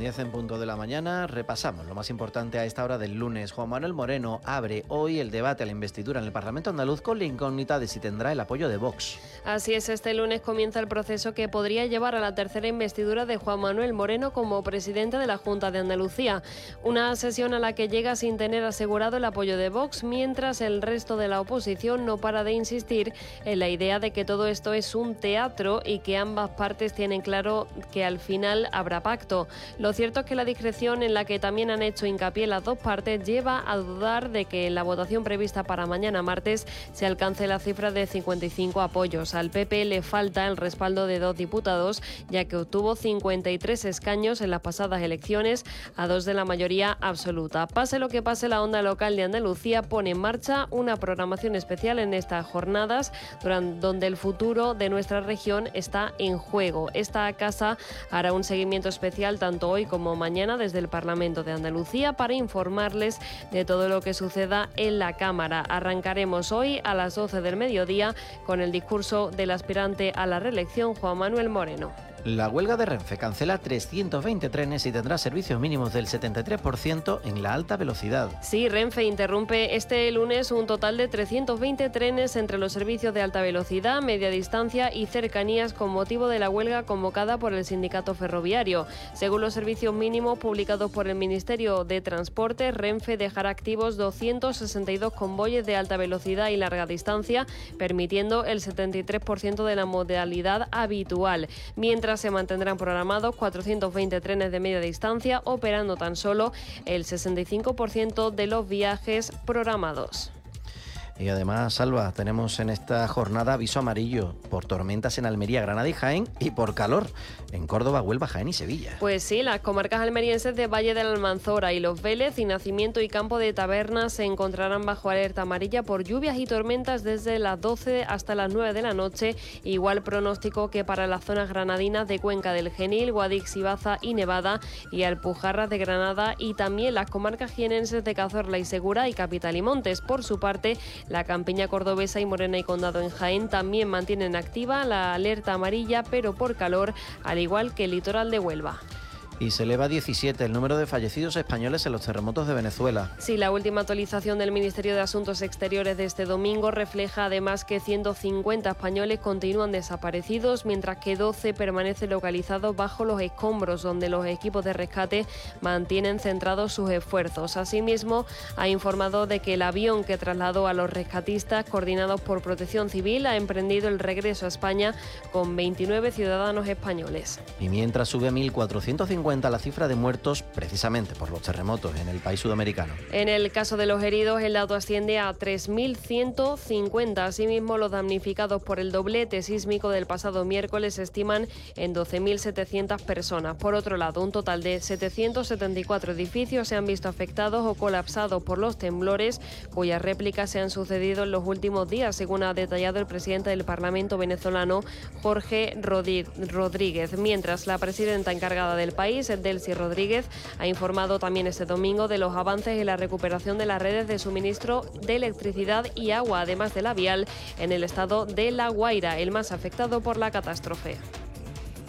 10 en punto de la mañana, repasamos lo más importante a esta hora del lunes. Juan Manuel Moreno abre hoy el debate a la investidura en el Parlamento andaluz con la incógnita de si tendrá el apoyo de Vox. Así es, este lunes comienza el proceso que podría llevar a la tercera investidura de Juan Manuel Moreno como presidente de la Junta de Andalucía. Una sesión a la que llega sin tener asegurado el apoyo de Vox, mientras el resto de la oposición no para de insistir en la idea de que todo esto es un teatro y que ambas partes tienen claro que al final habrá pacto. Lo cierto es que la discreción en la que también han hecho hincapié las dos partes lleva a dudar de que en la votación prevista para mañana martes se alcance la cifra de 55 apoyos. Al PP le falta el respaldo de 2 diputados, ya que obtuvo 53 escaños en las pasadas elecciones, a 2 de la mayoría absoluta. Pase lo que pase, la onda local de Andalucía pone en marcha una programación especial en estas jornadas, donde el futuro de nuestra región está en juego. Esta casa hará un seguimiento especial tanto hoy como mañana desde el Parlamento de Andalucía para informarles de todo lo que suceda en la Cámara. Arrancaremos hoy a las 12 del mediodía con el discurso del aspirante a la reelección, Juan Manuel Moreno. La huelga de Renfe cancela 320 trenes y tendrá servicios mínimos del 73% en la alta velocidad. Sí, Renfe interrumpe este lunes un total de 320 trenes entre los servicios de alta velocidad, media distancia y cercanías con motivo de la huelga convocada por el sindicato ferroviario. Según los servicios mínimos publicados por el Ministerio de Transporte, Renfe dejará activos 262 convoyes de alta velocidad y larga distancia, permitiendo el 73% de la modalidad habitual, mientras se mantendrán programados 420 trenes de media distancia, operando tan solo el 65% de los viajes programados. Y además, Salva, tenemos en esta jornada aviso amarillo por tormentas en Almería, Granada y Jaén y por calor en Córdoba, Huelva, Jaén y Sevilla. Pues sí, las comarcas almerienses de Valle de la Almanzora y Los Vélez y Nacimiento y Campo de Tabernas se encontrarán bajo alerta amarilla por lluvias y tormentas desde las 12 hasta las 9 de la noche. Igual pronóstico que para las zonas granadinas de Cuenca del Genil, Guadix y Baza y Nevada y Alpujarras de Granada, y también las comarcas jienenses de Cazorla y Segura y Capital y Montes. Por su parte, la campiña cordobesa y Morena y Condado en Jaén también mantienen activa la alerta amarilla, pero por calor, al igual que el litoral de Huelva. Y se eleva a 17 el número de fallecidos españoles en los terremotos de Venezuela. Sí, la última actualización del Ministerio de Asuntos Exteriores de este domingo refleja además que 150 españoles continúan desaparecidos, mientras que 12 permanecen localizados bajo los escombros, donde los equipos de rescate mantienen centrados sus esfuerzos. Asimismo, ha informado de que el avión que trasladó a los rescatistas, coordinados por Protección Civil, ha emprendido el regreso a España con 29 ciudadanos españoles. Y mientras sube a 1.450 la cifra de muertos precisamente por los terremotos en el país sudamericano. En el caso de los heridos, el dato asciende a 3.150. Asimismo, los damnificados por el doblete sísmico del pasado miércoles se estiman en 12.700 personas. Por otro lado, un total de 774 edificios se han visto afectados o colapsados por los temblores, cuyas réplicas se han sucedido en los últimos días, según ha detallado el presidente del Parlamento venezolano, Jorge Rodríguez. Mientras, la presidenta encargada del país, Delcy Rodríguez, ha informado también este domingo de los avances en la recuperación de las redes de suministro de electricidad y agua, además de la vial, en el estado de La Guaira, el más afectado por la catástrofe.